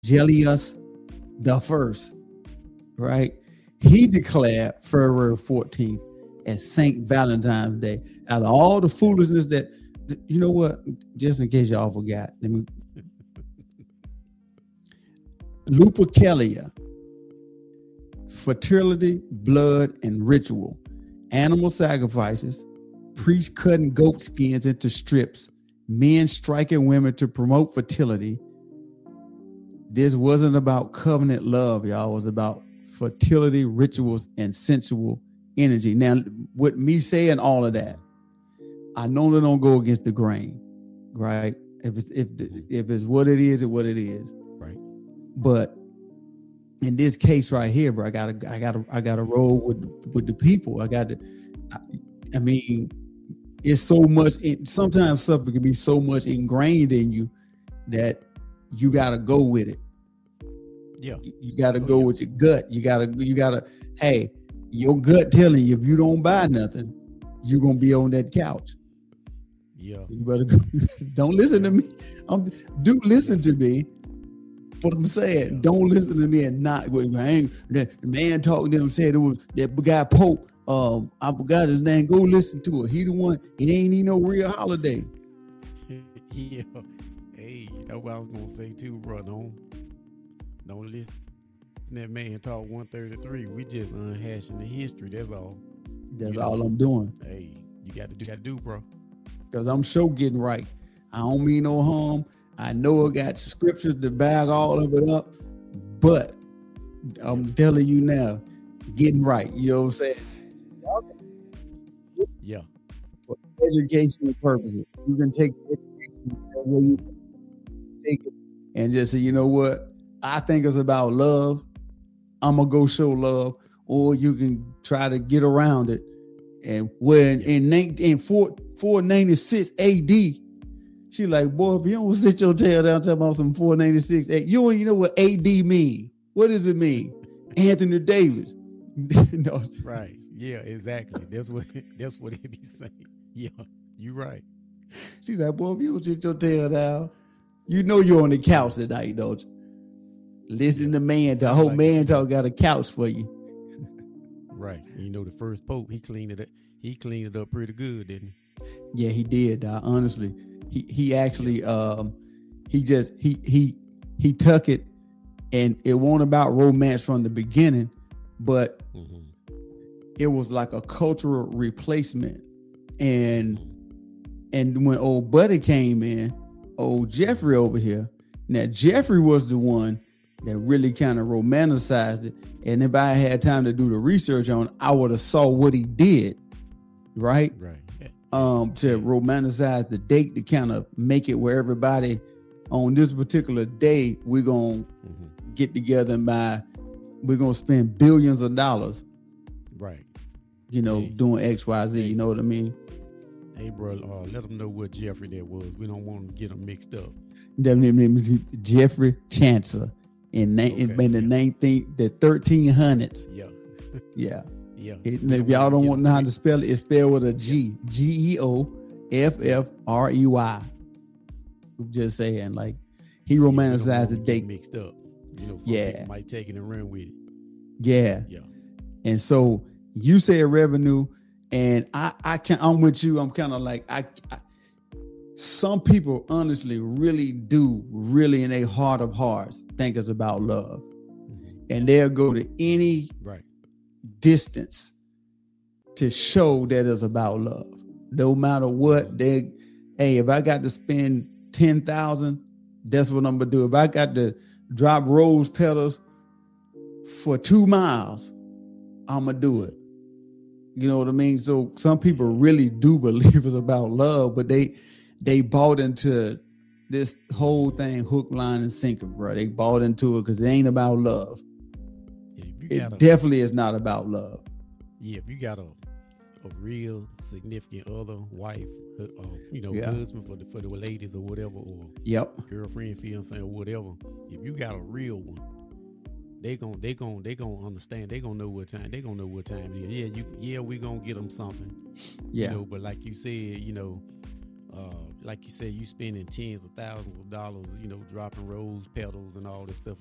Gellius the First, right? He declared February 14th as Saint Valentine's Day. Out of all the foolishness that, you know what? Just in case y'all forgot, let me. Lupercalia, fertility, blood, and ritual, animal sacrifices, priests cutting goat skins into strips, men striking women to promote fertility. This wasn't about covenant love, y'all. It was about fertility, rituals, and sensual energy. Now, with me saying all of that, I normally don't go against the grain, right? If it's what it is, it's what it is. Right. But in this case right here, bro, I gotta roll with the people. I mean, it's so much. Sometimes something can be so much ingrained in you that you gotta go with it. Yeah, you gotta go with your gut. You gotta. Hey, your gut telling you if you don't buy nothing, you're gonna be on that couch. Yeah, so you better go. Don't listen to me. Do listen to me. What I'm saying, don't listen to me and not. The man talking to them said it was that guy Pope. I forgot his name. Go listen to it. He the one. It ain't even no real holiday. Yeah. Hey, you know what I was gonna say too, bro? Don't listen to that man talk 133. We just unhashing the history. That's all. That's all I'm doing. Hey, you got to do, bro. Because I'm sure getting right. I don't mean no harm. I know I got scriptures to back all of it up, but I'm telling you now, getting right. You know what I'm saying? Yeah. For educational purposes, you can take education where you take it and just say, you know what? I think it's about love. I'm gonna go show love, or you can try to get around it. And when in 496 AD, she like, boy, if you don't sit your tail down talking about some 496, you don't even know what AD mean. What does it mean? Anthony Davis. No. Right. Yeah, exactly. That's what it be saying. Yeah, you right. She's like, boy, if you don't sit your tail down, you know you're on the couch tonight, don't you? Listen to man talk. Whole man talk got a couch for you. Right. You know, the first Pope, he cleaned it up pretty good, didn't he? Yeah, he did. Honestly, he actually he took it, and it wasn't about romance from the beginning, but it was like a cultural replacement. And when old Buddy came in, old Jeffrey over here. Now Jeffrey was the one that really kind of romanticized it. And if I had time to do the research on it, I would have saw what he did, right? Right. To romanticize the date, to kind of make it where everybody on this particular day, we're going to get together and we're going to spend billions of dollars. Right. You know, doing X, Y, Z, you know what I mean? Hey, bro, let them know what Jeffrey that was. We don't want to get them mixed up. Jeffrey Chancellor. In the 1300s. Yeah. Yeah. Yeah. If y'all don't want to know how to spell it, it's spelled with a G. Geoffrey. I'm just saying, like, he romanticized the date. Mixed up. You know, some people might take it and run with it. Yeah. Yeah. And so you said revenue, and I'm with you. I'm kind of like, some people honestly really in their heart of hearts think it's about love. And they'll go to any distance to show that it's about love. No matter what, if I got to spend $10,000, that's what I'm gonna do. If I got to drop rose petals for 2 miles, I'm gonna do it. You know what I mean? So some people really do believe it's about love, but they bought into this whole thing hook, line, and sinker, bro. They bought into it because it ain't about love. It definitely is not about love. Yeah, if you got a real significant other, wife, husband for the ladies or whatever, or girlfriend, fiance, or whatever. If you got a real one, they gonna understand. They gonna know what time. They gonna know what time it is. We gonna get them something. Yeah. You know, but like you said, you know. Like you said, you spending tens of thousands of dollars, dropping rose petals and all this stuff